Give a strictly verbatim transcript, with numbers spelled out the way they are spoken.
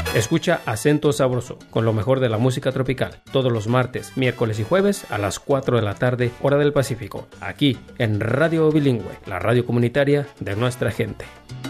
Escucha Acento Sabroso, con lo mejor de la música tropical, todos los martes, miércoles y jueves a las cuatro de la tarde, hora del Pacífico, aquí en Radio Bilingüe, la radio comunitaria de nuestra gente.